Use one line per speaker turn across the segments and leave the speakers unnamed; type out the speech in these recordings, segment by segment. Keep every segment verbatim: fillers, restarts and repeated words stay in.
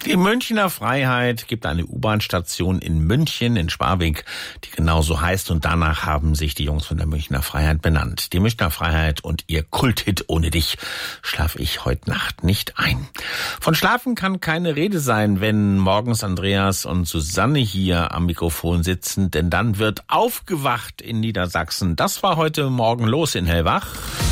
Die Münchner Freiheit gibt eine U-Bahn-Station in München, in Schwabing, die genauso heißt, und danach haben sich die Jungs von der Münchner Freiheit benannt. Die Münchner Freiheit und ihr Kulthit Ohne dich schlafe ich heute Nacht nicht ein. Von Schlafen kann keine Rede sein, wenn morgens Andreas und Susanne hier am Mikrofon sitzen, denn dann wird aufgewacht in Niedersachsen. Das war heute Morgen los in Hellwach.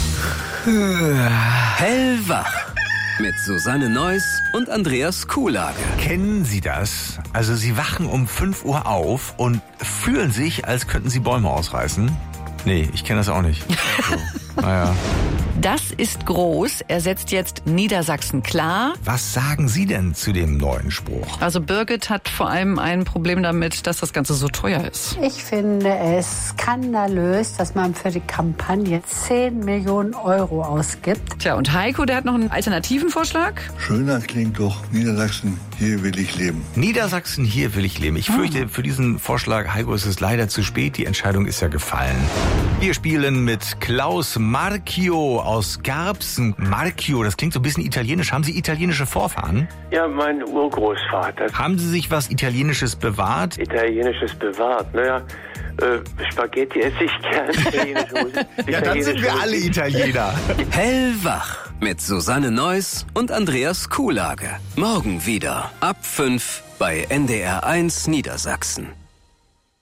Hellwach. Mit Susanne Neuss und Andreas Kuhlage.
Kennen Sie das? Also Sie wachen um fünf Uhr auf und fühlen sich, als könnten Sie Bäume ausreißen. Nee, ich kenne das auch nicht. Also, naja.
Das ist groß. Er setzt jetzt Niedersachsen klar.
Was sagen Sie denn zu dem neuen Spruch?
Also Birgit hat vor allem ein Problem damit, dass das Ganze so teuer ist.
Ich finde es skandalös, dass man für die Kampagne zehn Millionen Euro ausgibt.
Tja, und Heiko, der hat noch einen alternativen Vorschlag.
Schöner klingt doch Niedersachsen, hier will ich leben.
Niedersachsen, hier will ich leben. Ich fürchte, für diesen Vorschlag, Heiko, ist es leider zu spät. Die Entscheidung ist ja gefallen. Wir spielen mit Klaus Marchio aus Garbsen. Marchio, das klingt so ein bisschen italienisch. Haben Sie italienische Vorfahren?
Ja, mein Urgroßvater.
Haben Sie sich was Italienisches bewahrt?
Italienisches bewahrt, naja, äh, Spaghetti esse ich gern. Italienische,
Ja, dann sind wir alle Italiener.
Hellwach. Mit Susanne Neuss und Andreas Kuhlage. Morgen wieder ab fünf bei N D R eins Niedersachsen.